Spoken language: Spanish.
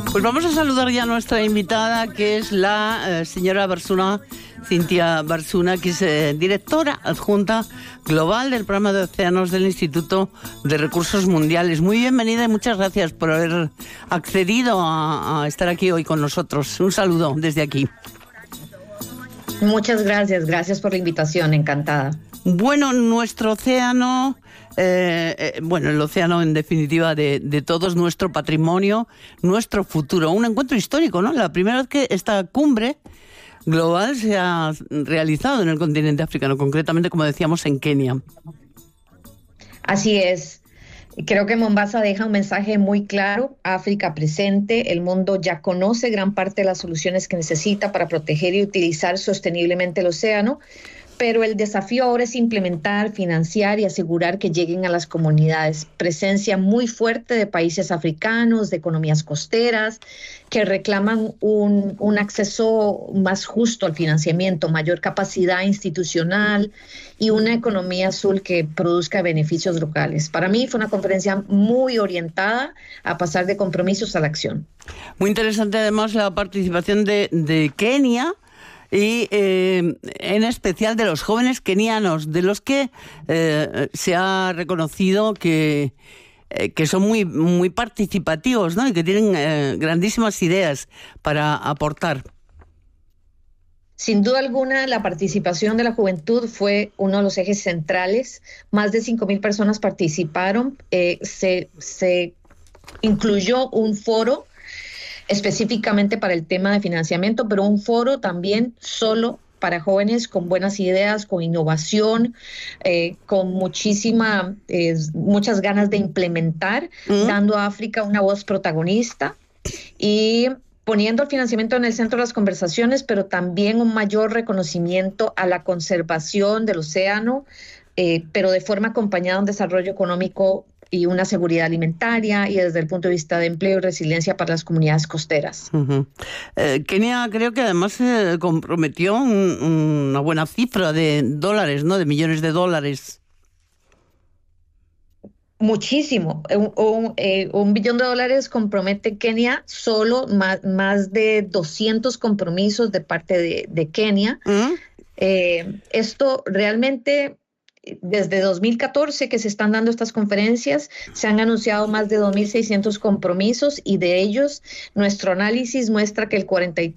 Pues vamos a saludar ya a nuestra invitada, que es la señora Barsuna, Cintia Barsuna, que es directora adjunta global del programa de océanos del Instituto de Recursos Mundiales. Muy bienvenida y muchas gracias por haber accedido a estar aquí hoy con nosotros. Un saludo desde aquí. Muchas gracias, gracias por la invitación, encantada. Bueno, nuestro océano, el océano en definitiva de todos, nuestro patrimonio, nuestro futuro. Un encuentro histórico, ¿no? La primera vez que esta cumbre global se ha realizado en el continente africano, concretamente, como decíamos, en Kenia. Así es. Creo que Mombasa deja un mensaje muy claro. África presente, el mundo ya conoce gran parte de las soluciones que necesita para proteger y utilizar sosteniblemente el océano, pero el desafío ahora es implementar, financiar y asegurar que lleguen a las comunidades. Presencia muy fuerte de países africanos, de economías costeras, que reclaman un acceso más justo al financiamiento, mayor capacidad institucional y una economía azul que produzca beneficios locales. Para mí fue una conferencia muy orientada a pasar de compromisos a la acción. Muy interesante además la participación de Kenia, y en especial de los jóvenes kenianos, de los que se ha reconocido que son muy participativos, ¿no? Y que tienen grandísimas ideas para aportar. Sin duda alguna, la participación de la juventud fue uno de los ejes centrales. Más de 5,000 personas participaron. Se incluyó un foro específicamente para el tema de financiamiento, pero un foro también solo para jóvenes con buenas ideas, con innovación, con muchas ganas de implementar, dando a África una voz protagonista y poniendo el financiamiento en el centro de las conversaciones, pero también un mayor reconocimiento a la conservación del océano, pero de forma acompañada de un desarrollo económico y una seguridad alimentaria y desde el punto de vista de empleo y resiliencia para las comunidades costeras. Kenia creo que además se comprometió una buena cifra de dólares, ¿no? De millones de dólares. Muchísimo. $1 billón compromete Kenia, solo más de 200 compromisos de parte de Kenia. Esto realmente, desde 2014 que se están dando estas conferencias, se han anunciado más de 2,600 compromisos y de ellos nuestro análisis muestra que el 43%